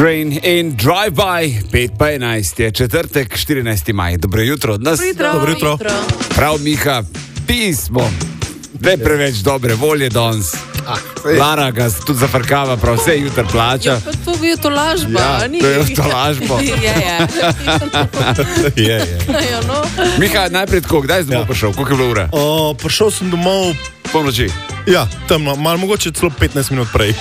Train in Drive-by, 5:11 je četrtek, 14. maj. Dobro jutro od nas. Dobro jutro. Prav, Miha, pismo. Ne preveč dobre volje danes. Lara ga tudi zafrkava, prav vse jutro plača. Ja, to je to lažba. Ja, to je to lažba. Je. Miha, najprej tako, kdaj si domov prišel? Koliko je bilo ura? Prišel sem domov, Polnoči. ja, temno, malo mogoče celo 15 minut prej.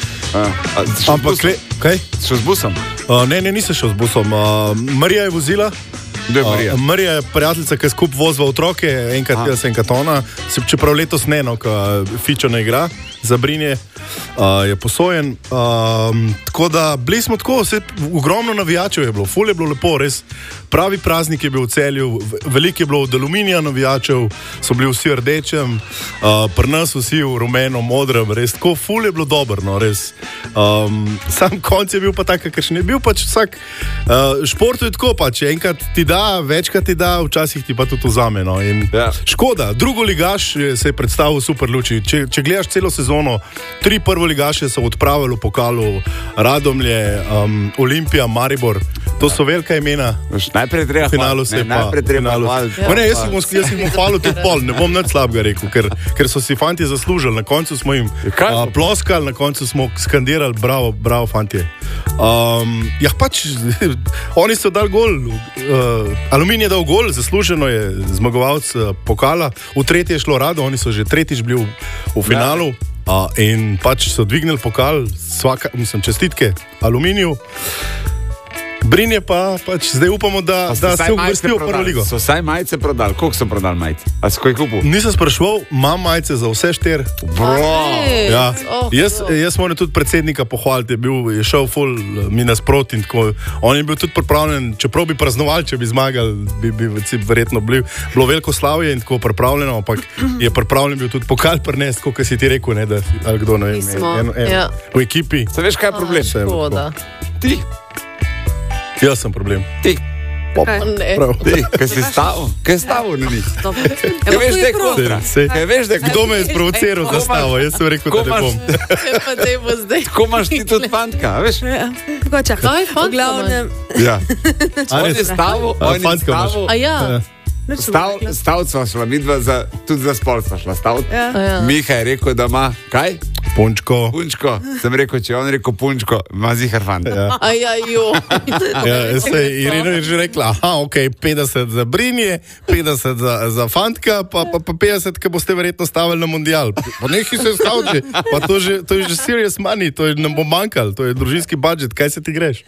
Ampak, kaj? Šel z busom? Ne, nisem šel z busom. Marija je vozila. Kdo je Marija? Marija je prijateljica, ki skup vozva otroke, enkrat jaz, enkrat ona. Čeprav letos ne, no, ko Fičo ne igra za Brinje, je posojen. Tako da bili smo tako, ogromno navijačev je bilo, ful je bilo lepo, res pravi praznik je bil v Celju, veliko je bilo od aluminija navijačev, so bili vsi rdečem, pri nas vsi v rumeno, modrem, res tako, ful je bilo dobro, no, res. Sam konc je bil pa tak, kakšen je bil pač vsak. Športu je tako pač, enkrat ti da, večkrat ti da, včasih ti pa tudi vzame, no, in škoda, drugoligaš se je predstavil super luči. Če gledaš celo sezono, 3 prvoligaše so odpravili v pokalu, Radomlje, Olimpija, Maribor, to so velika imena. Najprej treba hvaliti. Jaz jih bom hvalil tudi pol, ne bom nič slabega rekel, ker so si fanti zaslužili, na koncu smo jim ploskali, na koncu smo skandirali, bravo fantje. Ja pač, oni so dali gol, Aluminij je dal gol, zasluženo je zmagovalec pokala, v tretje je šlo rado, oni so že tretjič bili v finalu. In pač so dvignili pokal, čestitke Aluminiju. Brinje pa pač zdaj upamo, da se uvrstijo v prvo ligo. So vsaj majice prodali, koliko so prodali majice? A si kaj kupil? Nisem spraševal, imam majice za vse 4. Ja. Jaz moram tudi predsednika pohvaliti, je šel ful mi nasproti in tako. On je bil tudi pripravljen, čeprav bi praznovali, če bi zmagali, bi verjetno bilo veliko slavje in tako pripravljeno, ampak je pripravljen bil tudi pokal prinesti, kot si ti rekel, ne, da, ali kdo, ne vem, v ekipi. Se veš, kaj je problem? Ti. Jaz sem problem. Ti. Ne. Kaj si stavil? Kaj je stavil na njih? Kaj veš, da je kontra? Kdo me je sprovociral za stavo? Jaz sem rekel, da ne bom. Tako imaš ti tudi fantka, veš? Kako čakaj? V glavnem. Ja. On je stavil, A ja. Stavc sva šla, midva tudi za spol sva šla stavc. Miha je rekel, da ima, kaj? Punčko. Sem rekel, če je on rekel punčko, ima zihar fanta. Irina je že rekla, ok, 50 za Brinje, 50 za fantka, pa 50, ki boste verjetno stavili na mundial. Pa nekaj se stavči, pa to je že serious money, to je nam bo manjkalo, to je družinski budžet, kaj se ti greš?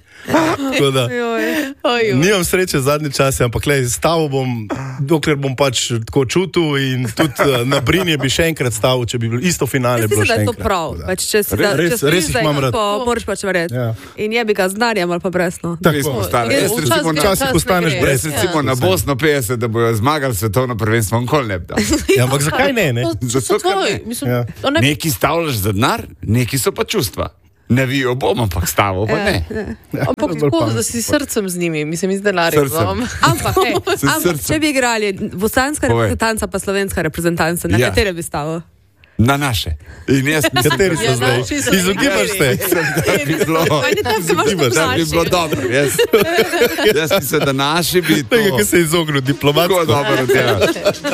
Nimam sreče zadnji čase, ampak stavil bom, dokler bom pač tako čutil in tudi na Brinje bi še enkrat stavil, če bi bilo isto finale bilo še enkrat. Pač, če res jih imam rad. Moraš pač verjeti. In je bi ga znarjem ali pa brezno. Včasih postaneš brez. Recimo na Bosno 50, da bojo zmagali svetovno prvenstvo, on kol ne bi dal. Ampak zakaj ne? Neki stavljaš za denar, neki so pa čustva. Ne vijo bom, ampak stavo pa ne. Ampak tako, da si srcem z njimi, mislim, z denarjem. Ampak, če bi igrali bosanska reprezentanca pa slovenska reprezentanca, na katere bi stavo? Na naše. In jaz mislim, kateri so zdaj? Izogibaš se. Da bi bilo dobro. Jaz mislim, da naši bi to... Tega, ki se je izognil diplomatsko. Tako dobro,